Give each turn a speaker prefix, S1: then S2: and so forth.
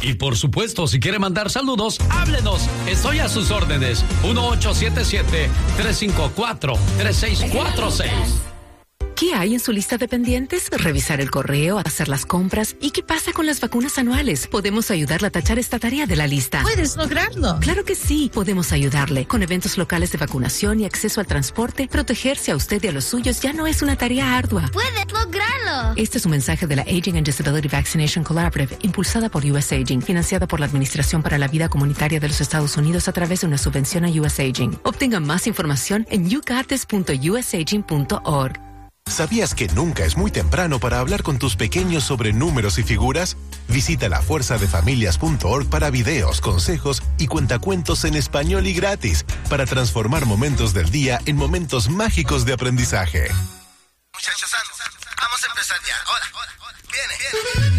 S1: Y por supuesto, si quiere mandar saludos, háblenos. Estoy a sus órdenes. 1877-354-3646.
S2: ¿Qué hay en su lista de pendientes? Revisar el correo, hacer las compras. ¿Y qué pasa con las vacunas anuales? Podemos ayudarle a tachar esta tarea de la lista.
S3: ¿Puedes lograrlo?
S2: Claro que sí, podemos ayudarle. Con eventos locales de vacunación y acceso al transporte, protegerse a usted y a los suyos ya no es una tarea ardua.
S4: ¡Puedes lograrlo!
S2: Este es un mensaje de la Aging and Disability Vaccination Collaborative, impulsada por US Aging, financiada por la Administración para la Vida Comunitaria de los Estados Unidos a través de una subvención a US Aging. Obtenga más información en yougotis.usaging.org.
S5: ¿Sabías que nunca es muy temprano para hablar con tus pequeños sobre números y figuras? Visita lafuerzadefamilias.org para videos, consejos y cuentacuentos en español y gratis para transformar momentos del día en momentos mágicos de aprendizaje.
S6: Muchachos, vamos a empezar ya. Hola. Viene.